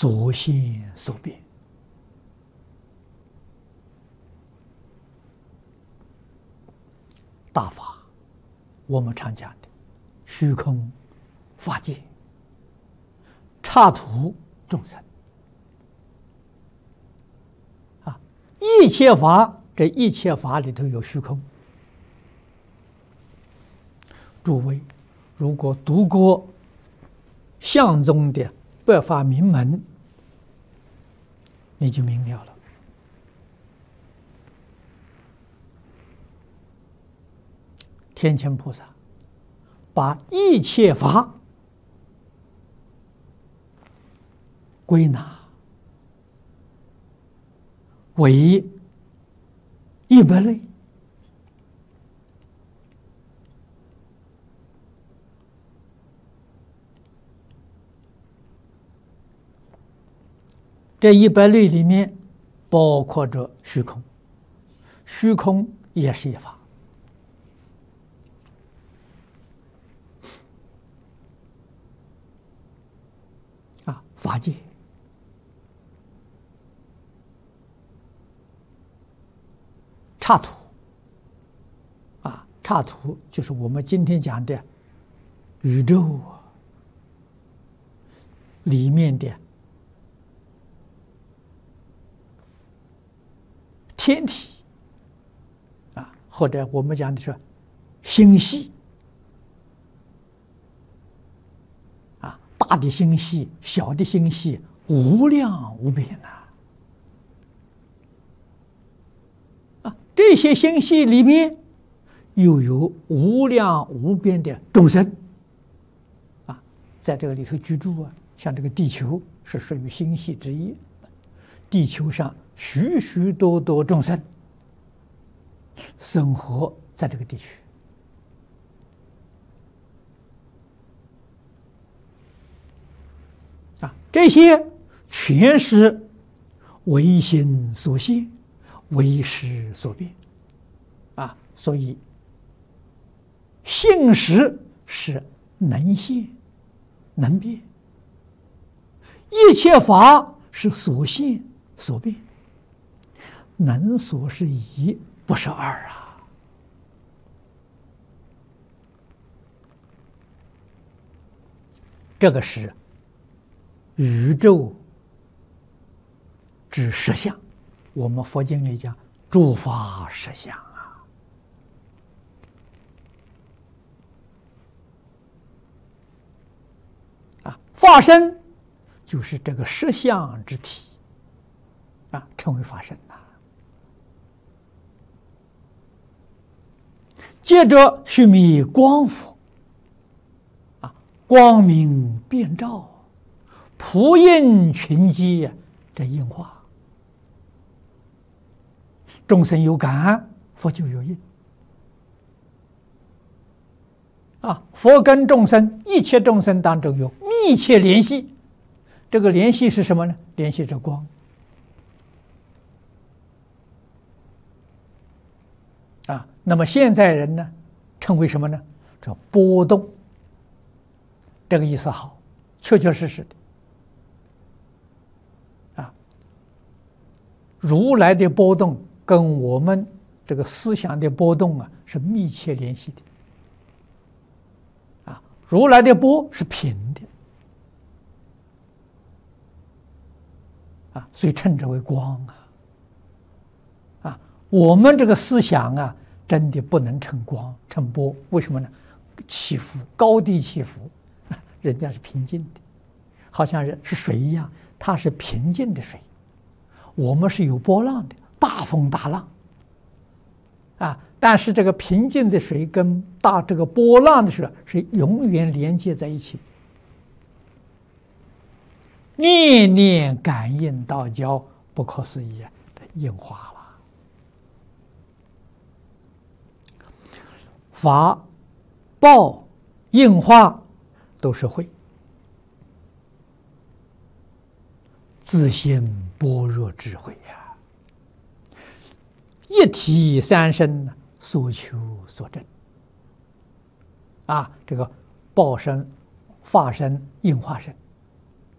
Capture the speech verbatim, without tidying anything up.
所现所变。大法，我们常讲的虚空法界，刹土众生啊，一切法，这一切法里头有虚空。诸位，如果读过相宗的《百法明门》，你就明了了。天亲菩萨把一切法归纳为一百类，这一百类里面包括着虚空，虚空也是一法。啊，法界、刹土，啊，刹土就是我们今天讲的宇宙里面的天体，啊，或者我们讲的是星系。大的星系、小的星系，无量无边呐！啊，这些星系里面又有无量无边的众生啊，在这个里头居住啊。像这个地球是属于星系之一，地球上许许多多众生生活在这个地区。啊，这些全是唯心所现，唯识所变，啊，所以性识是能现能变，一切法是所现所变，能所是一，不是二啊。这个是宇宙之实相，我们佛经里讲诸法实相啊。啊，法身就是这个实相之体啊，称为法身呐。接着须弥光佛啊，光明遍照，普应群机，这应化，众生有感，佛就有应。啊，佛跟众生，一切众生当中有密切联系。这个联系是什么呢？联系着光。啊，那么现在人呢，称为什么呢？叫波动。这个意思好，确确实实的。如来的波动跟我们这个思想的波动啊是密切联系的，啊，如来的波是平的，啊，所以称之为光啊，啊，我们这个思想啊，真的不能称光，称波，为什么呢？起伏，高低起伏，人家是平静的，好像人是水一样，它是平静的水。我们是有波浪的，大风大浪，啊！但是这个平静的水跟大这个波浪的水是永远连接在一起的，念念感应道交，不可思议的应化了。法、报、应化都是慧，自性般若智慧呀，一体三身，所求所证。啊，这个报身、法身、应化身，